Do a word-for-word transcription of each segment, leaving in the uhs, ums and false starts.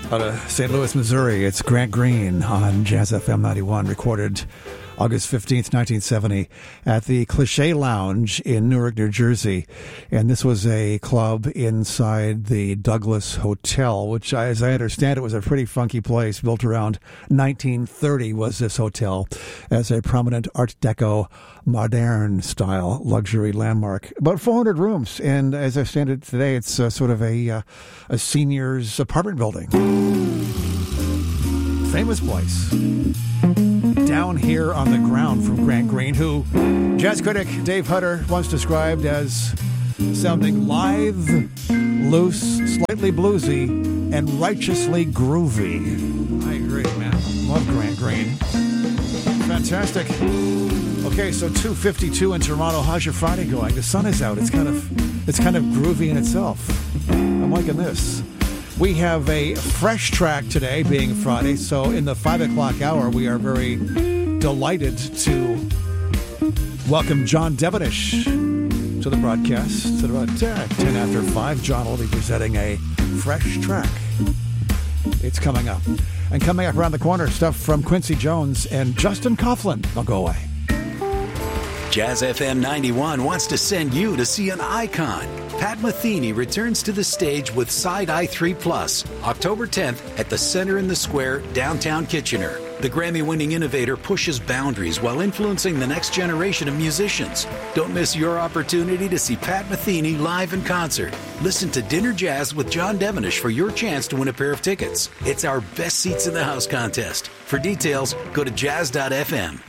Out of Saint Louis, Missouri, it's Grant Green on Jazz F M ninety-one, recorded August fifteenth, nineteen seventy, at the Cliché Lounge in Newark, New Jersey. And this was a club inside the Douglas Hotel, which, as I understand it, was a pretty funky place. Built around nineteen thirty was this hotel, as a prominent Art Deco modern style luxury landmark. About four hundred rooms, and as I stand it today, it's uh, sort of a, uh, a senior's apartment building. Famous place. Down here on the ground from Grant Green, who jazz critic Dave Hutter once described as sounding lithe, loose, slightly bluesy, and righteously groovy. I agree, man. Love Grant Green. Fantastic. Okay, so two fifty-two in Toronto. How's your Friday going? The sun is out. It's kind of, it's kind of groovy in itself. I'm liking this. We have a fresh track today, being Friday, so in the five o'clock hour, we are very delighted to welcome John Devenish to the broadcast. At about uh, ten after five, John will be presenting a fresh track. It's coming up. And coming up around the corner, stuff from Quincy Jones and Justin Coughlin. Don't go away. Jazz F M ninety-one wants to send you to see an icon. Pat Metheny returns to the stage with Side Eye three plus, October tenth at the Center in the Square, downtown Kitchener. The Grammy-winning innovator pushes boundaries while influencing the next generation of musicians. Don't miss your opportunity to see Pat Metheny live in concert. Listen to Dinner Jazz with John Devenish for your chance to win a pair of tickets. It's our Best Seats in the House contest. For details, go to jazz dot f m.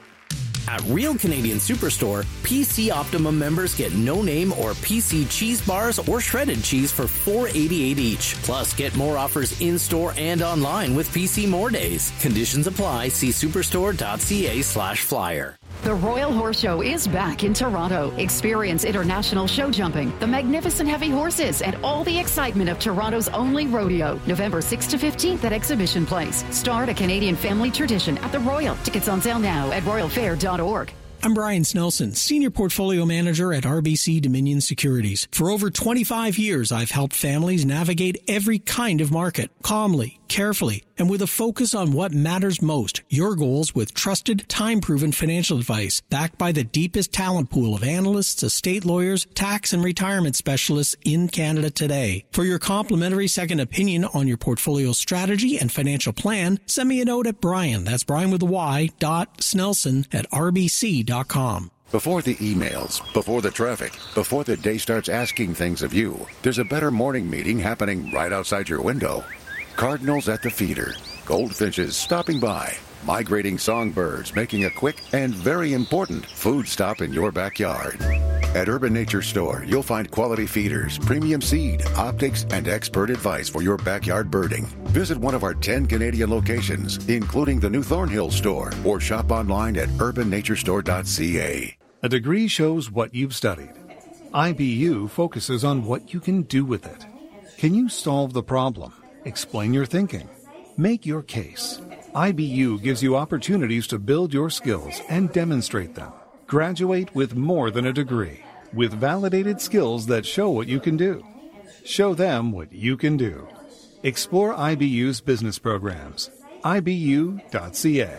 At Real Canadian Superstore, P C Optimum members get no-name or P C cheese bars or shredded cheese for four dollars and eighty-eight cents each. Plus, get more offers in-store and online with P C More Days. Conditions apply. See superstore dot c a slash flyer. The Royal Horse Show is back in Toronto. Experience international show jumping, the magnificent heavy horses, and all the excitement of Toronto's only rodeo. November sixth to fifteenth at Exhibition Place. Start a Canadian family tradition at the Royal. Tickets on sale now at royal fair dot org. I'm Brian Snelson, Senior Portfolio Manager at R B C Dominion Securities. For over twenty-five years, I've helped families navigate every kind of market, calmly, carefully, and with a focus on what matters most, your goals with trusted, time-proven financial advice, backed by the deepest talent pool of analysts, estate lawyers, tax and retirement specialists in Canada today. For your complimentary second opinion on your portfolio strategy and financial plan, send me a note at Brian, that's Brian with a Y, dot Snelson at r b c dot com. Before the emails, before the traffic, before the day starts asking things of you, there's a better morning meeting happening right outside your window. Cardinals at the feeder, goldfinches stopping by, migrating songbirds making a quick and very important food stop in your backyard. At Urban Nature Store, you'll find quality feeders, premium seed, optics, and expert advice for your backyard birding. Visit one of our ten Canadian locations, including the new Thornhill store, or shop online at urban nature store dot c a. A degree shows what you've studied. I B U focuses on what you can do with it. Can you solve the problem? Explain your thinking. Make your case. I B U gives you opportunities to build your skills and demonstrate them. Graduate with more than a degree, with validated skills that show what you can do. Show them what you can do. Explore I B U's business programs. I B U dot c a.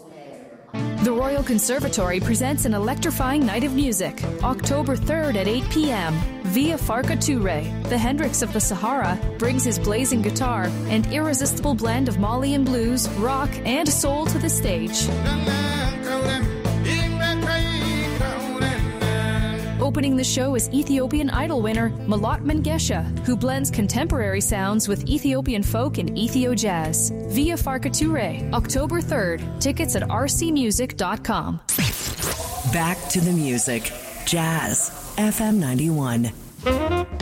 The Royal Conservatory presents an electrifying night of music, October third at eight p.m. Via Farka Touré, the Hendrix of the Sahara, brings his blazing guitar and irresistible blend of Malian blues, rock, and soul to the stage. Opening the show is Ethiopian Idol winner Malat Mengesha, who blends contemporary sounds with Ethiopian folk and Ethio jazz. Via Farka Touré, October third. Tickets at r c music dot com. Back to the music. Jazz F M ninety-one.